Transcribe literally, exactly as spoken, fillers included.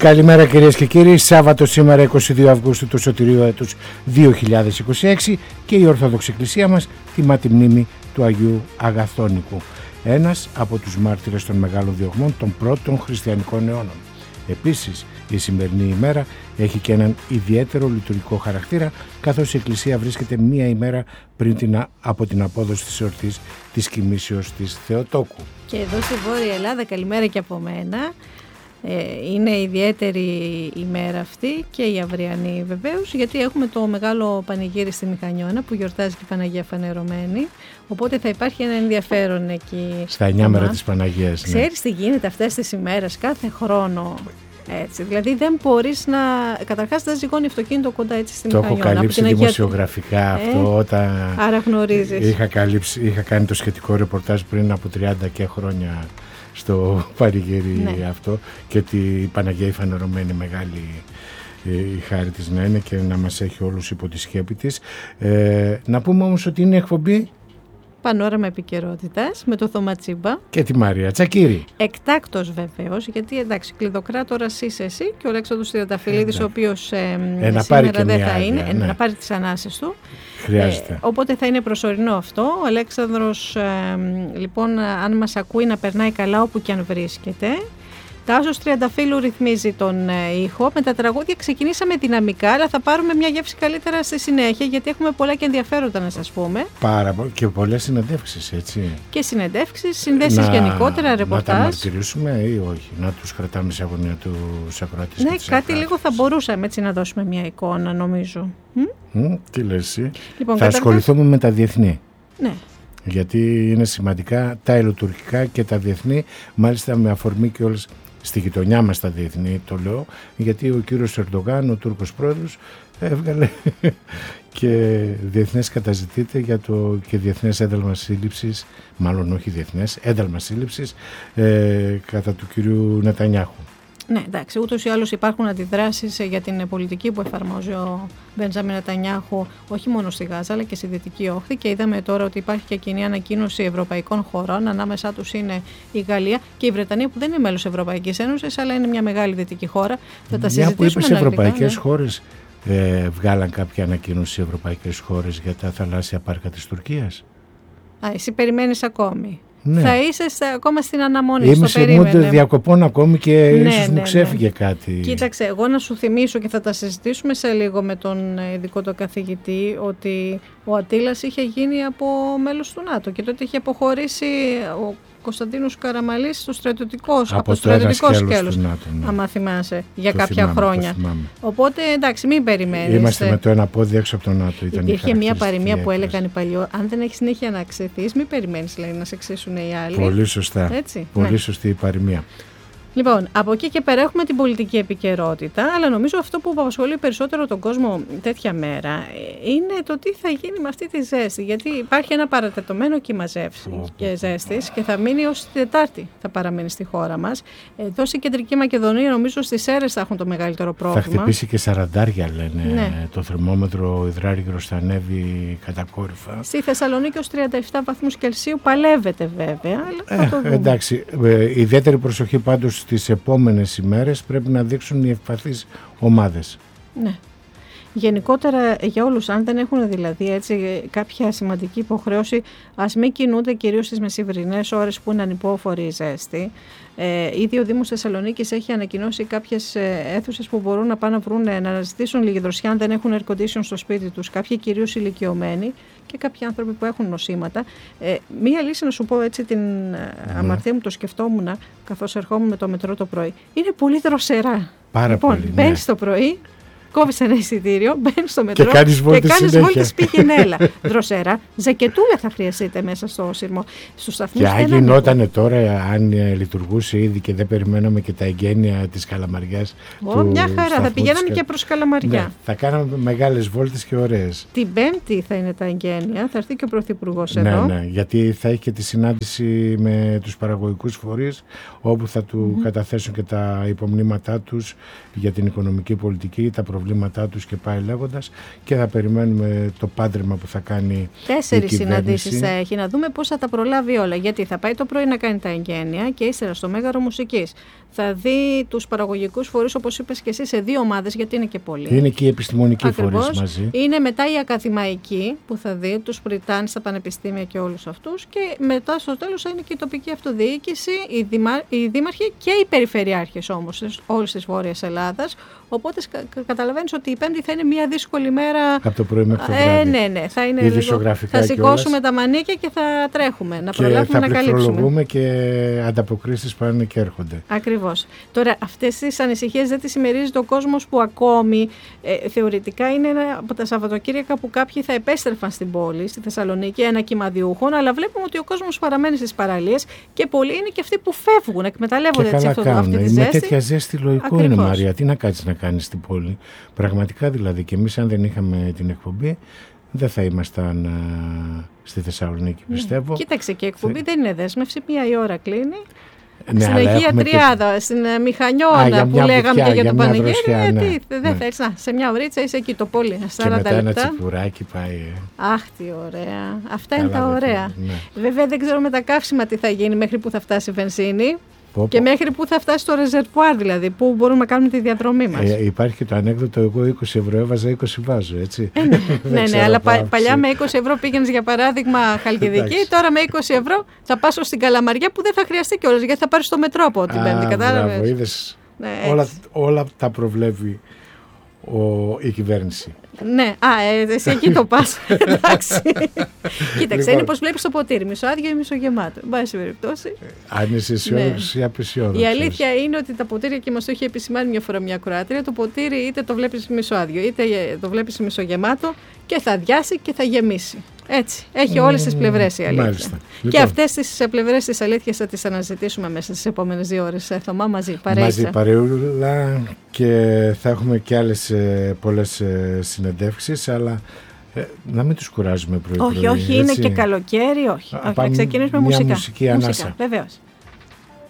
Καλημέρα κυρίες και κύριοι. Σάββατο σήμερα είκοσι δύο Αυγούστου του σωτηρίου έτους δύο χιλιάδες είκοσι έξι και η Ορθόδοξη Εκκλησία μας τιμά τη μνήμη του Αγίου Αγαθώνικου, ένας από τους μάρτυρες των μεγάλων διωγμών των πρώτων χριστιανικών αιώνων. Επίσης, η σημερινή ημέρα έχει και έναν ιδιαίτερο λειτουργικό χαρακτήρα, καθώς η Εκκλησία βρίσκεται μία ημέρα πριν την, από την απόδοση της εορτής της κοιμήσεως της Θεοτόκου. Και εδώ στη Βόρεια Ελλάδα, καλημέρα και από μένα. Είναι ιδιαίτερη η μέρα αυτή και η αυριανή βεβαίως, γιατί έχουμε το μεγάλο πανηγύρι στη Μηχανιώνα που γιορτάζει και η Παναγία Φανερωμένη, οπότε θα υπάρχει ένα ενδιαφέρον εκεί. Στα εννιά μέρα της Παναγίας. Ναι. Ξέρεις τι γίνεται αυτές τις ημέρες κάθε χρόνο? Έτσι, δηλαδή δεν μπορείς να... Καταρχάς δεν ζυγώνει αυτοκίνητο κοντά έτσι στη το Μηχανιώνα. Το έχω καλύψει δημοσιογραφικά ε, αυτό όταν... Άρα γνωρίζεις. Είχα, καλύψει, είχα κάνει το σχετικό ρεπορτάζ πριν από τριάντα και χρόνια στο πανηγύρι ναι. αυτό, και ότι η Παναγία η Φανερωμένη μεγάλη η χάρη της να είναι και να μας έχει όλους υπό τη σκέπη της. Ε, να πούμε όμως ότι είναι εκπομπή Πανόραμα Επικαιρότητας με το Θωμά Τσίμπα και τη Μαρία Τσακύρη. Εκτάκτος βεβαίως, γιατί εντάξει, κλειδοκράτορας είσαι εσύ και ο Αλέξανδρος Τριανταφυλλίδης, ο οποίος ε, ε, σήμερα δεν θα άδεια, είναι, ναι. ε, να πάρει τις ανάσες του. Χρειάζεται. Ε, οπότε θα είναι προσωρινό αυτό. Ο Αλέξανδρος, ε, λοιπόν, αν μας ακούει, να περνάει καλά όπου και αν βρίσκεται. Τάσος Τριανταφύλλου ρυθμίζει τον ε, ήχο. Με τα τραγούδια ξεκινήσαμε δυναμικά, αλλά θα πάρουμε μια γεύση καλύτερα στη συνέχεια, γιατί έχουμε πολλά και ενδιαφέροντα να σας πούμε. Πάρα πολύ. Και πολλές συνεντεύξεις, έτσι. Και συνεντεύξεις, συνδέσεις γενικότερα, ρεπορτάζ. Να τα μαρτυρήσουμε ή όχι, να τους κρατάμε σε αγωνία τους ακροατές. Ναι, κάτι ακράτες. Λίγο θα μπορούσαμε έτσι να δώσουμε μια εικόνα, νομίζω. Μ, τι λες εσύ. Λοιπόν, θα καταρχάς... ασχοληθούμε με τα διεθνή. Ναι. Γιατί είναι σημαντικά τα ελληνοτουρκικά και τα διεθνή, μάλιστα με αφορμή και όλες στη γειτονιά μας τα διεθνή, το λέω, γιατί ο κύριος Ερντογάν, ο Τούρκος πρόεδρος, έβγαλε και διεθνές καταζητείται για το και διεθνές ένταλμα σύλληψης, μάλλον όχι διεθνές, ένταλμα σύλληψης ε, κατά του κυρίου Νετανιάχου. Ναι, εντάξει, ούτως ή άλλως υπάρχουν αντιδράσεις για την πολιτική που εφαρμόζει ο Μπεντζάμιν Νετανιάχου, όχι μόνο στη Γάζα αλλά και στη Δυτική Όχθη, και είδαμε τώρα ότι υπάρχει και κοινή ανακοίνωση ευρωπαϊκών χωρών, ανάμεσά τους είναι η Γαλλία και η Βρετανία, που δεν είναι μέλος Ευρωπαϊκής Ένωσης αλλά είναι μια μεγάλη δυτική χώρα. Θα τα μια που είπες, ευρωπαϊκές ναι. χώρες ε, βγάλαν κάποια ανακοίνωση ευρωπαϊκές χώρες για τα θαλάσσια πάρκα της Τουρκίας. Α, εσύ περιμένεις ακόμη. Ναι. Θα είσαι στα, ακόμα στην αναμονή. Είμαι σε μούντε διακοπών ακόμη και ναι, ίσως ναι, μου ξέφυγε ναι. κάτι. Κοίταξε, εγώ να σου θυμίσω και θα τα συζητήσουμε σε λίγο με τον ειδικό το καθηγητή, ότι ο Αττήλας είχε γίνει από μέλος του ΝΑΤΟ και τότε είχε αποχωρήσει ο Κωνσταντίνος Καραμαλής στο στρατιωτικό, από, από το στρατιωτικό σκέλος, ναι. άμα θυμάσαι, για το κάποια θυμάμαι, χρόνια. Οπότε εντάξει, μην περιμένεις. Είμαστε με το ένα πόδι έξω από το ΝΑΤΟ. Υπήρχε μια παροιμία που έλεγαν οι παλιοί, αν δεν έχεις συνέχεια να ξεθείς, μην περιμένεις, λέει, να σε ξέσουν οι άλλοι. Πολύ σωστά. Έτσι, Πολύ ναι. σωστή η παροιμία. Λοιπόν, από εκεί και πέρα έχουμε την πολιτική επικαιρότητα, αλλά νομίζω αυτό που απασχολεί περισσότερο τον κόσμο τέτοια μέρα είναι το τι θα γίνει με αυτή τη ζέστη. Γιατί υπάρχει ένα παρατετωμένο κύμα και ζέστης και θα μείνει ως την Τετάρτη, θα παραμείνει στη χώρα μας. Εδώ στην Κεντρική Μακεδονία, νομίζω στις Σέρρες θα έχουν το μεγαλύτερο πρόβλημα. Θα χτυπήσει και σαραντάρια, λένε. Ναι. Το θερμόμετρο υδράργυρος θα ανέβει κατακόρυφα. Στη Θεσσαλονίκη ως τριάντα επτά βαθμούς Κελσίου παλεύεται βέβαια. Αλλά ε, θα το δούμε. Εντάξει, ε, ιδιαίτερη προσοχή πάντως στις επόμενες ημέρες πρέπει να δείξουν οι ευπαθείς ομάδες. Ναι. Γενικότερα για όλους, αν δεν έχουν δηλαδή έτσι κάποια σημαντική υποχρέωση, ας μην κινούνται κυρίως στις μεσημβρινές ώρες που είναι ανυπόφορη η ζέστη. Ε, ήδη ο Δήμος Θεσσαλονίκης έχει ανακοινώσει κάποιες αίθουσες που μπορούν να πάνε να, βρουν, να αναζητήσουν λίγη δροσιά αν δεν έχουν air condition στο σπίτι τους. Κάποιοι κυρίως ηλικιωμένοι και κάποιοι άνθρωποι που έχουν νοσήματα. Ε, μία λύση, να σου πω έτσι την mm. αμαρτία μου, το σκεφτόμουν καθώς ερχόμουν με το μετρό το πρωί. Είναι πολύ δροσερά. Πάρα λοιπόν, πολύ. Μπαίνεις το πρωί, κόβεις ένα εισιτήριο, μπαίνεις στο μετρό και κάνεις βόλτες πήγαινε έλα. Δροσερά, ζακετούλα θα χρειαστείτε μέσα στο σύρμο. Στους σταθμούς. Και αν γινότανε τώρα, αν λειτουργούσε ήδη και δεν περιμέναμε και τα εγγένεια της Καλαμαριάς. Ω, μια χαρά, θα πηγαίναμε και προς Καλαμαριά. Ναι, θα κάναμε μεγάλες βόλτες και ωραίες. Την Πέμπτη θα είναι τα εγγένεια, θα έρθει και ο Πρωθυπουργός εδώ. Ναι, ναι, γιατί θα έχει και τη συνάντηση με τους παραγωγικούς φορείς, όπου θα του mm-hmm. καταθέσουν και τα υπομνήματά τους για την οικονομική πολιτική, τα προβλήματα προβλήματά τους και πάει λέγοντας, και θα περιμένουμε το πάντρεμα που θα κάνει. Τέσσερις συναντήσεις θα έχει, να δούμε πώς θα τα προλάβει όλα. Γιατί θα πάει το πρωί να κάνει τα εγγένεια και ύστερα στο Μέγαρο Μουσικής θα δει τους παραγωγικούς φορείς, όπως είπες και εσύ, σε δύο ομάδες, γιατί είναι και πολλοί. Είναι και οι επιστημονικοί φορείς μαζί. Είναι μετά οι ακαδημαϊκοί που θα δει τους πριτάνες στα πανεπιστήμια και όλους αυτούς, και μετά στο τέλος θα είναι και η τοπική αυτοδιοίκηση, οι, δήμα, οι δήμαρχοι και οι περιφερειάρχες όμως όλης της Βόρειας Ελλάδας. Οπότε καταλαβαίνεις ότι η Πέμπτη θα είναι μια δύσκολη μέρα. Από το πρωί μέχρι το βράδυ. Ε, ναι, ναι. Θα, είναι λίγο, θα σηκώσουμε τα μανίκια και θα τρέχουμε να προλάβουμε να καλύψουμε. Και θα πληκτρολογούμε και ανταποκρίσεις πάνε και έρχονται. Ακριβώς. Τώρα αυτές τις ανησυχίες δεν τις συμμερίζεται ο κόσμος, που ακόμη ε, θεωρητικά είναι ένα από τα Σαββατοκύριακα που κάποιοι θα επέστρεφαν στην πόλη, στη Θεσσαλονίκη, ένα κύμα διούχων, αλλά βλέπουμε ότι ο κόσμος παραμένει στις παραλίες και πολλοί είναι και αυτοί που φεύγουν, εκμεταλλεύονται έτσι αυτό, αυτή τη ζέστη. Με τέτοια ζέστη λογικό Ακριβώς. είναι, Μαρία. Τι να κάτσεις να κάνεις στην πόλη. Πραγματικά δηλαδή, και εμείς αν δεν είχαμε την εκπομπή δεν θα ήμασταν α, στη Θεσσαλονίκη, πιστεύω. Κοίταξε, και η εκπομπή δεν είναι δέσμευση, μία η ώρα κλείνει. Ναι, στην Αγία Τριάδα, και... στην Μηχανιώνα Α, που λέγαμε βουτιά, και για, για τον Πανηγύρι. Δροσιά, ναι, τι, δεν ναι. θέλεις, να, σε μια ωρίτσα είσαι εκεί το πολύ. Και μετά ένα τσιπουράκι πάει. Ε. Αχ, τι ωραία. Αυτά Καλά, είναι τα ωραία. Ναι. Βέβαια δεν ξέρω με τα καύσιμα τι θα γίνει, μέχρι που θα φτάσει η βενζίνη. Πω, και πω. Μέχρι που θα φτάσει το ρεζερβουάρ, δηλαδή, που μπορούμε να κάνουμε τη διαδρομή μας. Ε, υπάρχει και το ανέκδοτο, εγώ είκοσι ευρώ έβαζα, είκοσι βάζω, έτσι. Ε, ναι, ναι, ναι, αλλά πα, παλιά με είκοσι ευρώ πήγαινες για παράδειγμα Χαλκιδική, τώρα με είκοσι ευρώ θα πάσω στην Καλαμαριά, που δεν θα χρειαστεί κιόλας, γιατί θα πάρεις το μετρό από την Πέμπτη, κατάλαβες. Ναι, όλα, όλα τα προβλέπει ο, η κυβέρνηση. Ναι, α, ε, εσύ εκεί το πας. Εντάξει. Κοίταξε, λοιπόν, είναι πως βλέπεις το ποτήρι, μισοάδιο ή μισογεμάτο. Εν πάση περιπτώσει. Αν είσαι αισιόδοξος ή απεσιόδοξος. Η αλήθεια είναι ότι τα ποτήρια, και μας το είχε επισημάνει μια φορά μια ακροάτρια, το ποτήρι είτε το βλέπεις μισοάδιο, είτε το βλέπεις μισογεμάτο, και θα αδειάσει και θα γεμίσει. Έτσι. Έχει όλες τις πλευρές η αλήθεια. Μάλιστα. Και λοιπόν, αυτές τις πλευρές της αλήθειας θα τις αναζητήσουμε μέσα στις επόμενες δύο ώρες. Θωμά, μαζί, παρέισα. Μαζί, παρεούλα, και θα έχουμε και άλλες ε, πολλές ε, συνεντεύξεις, αλλά ε, να μην τους κουράζουμε πρωί-πρωί. Όχι, όχι, έτσι. Είναι και καλοκαίρι, όχι. όχι να ξεκινήσουμε μια μουσικά. Μουσική ανάσα. Μουσικά, βεβαίως.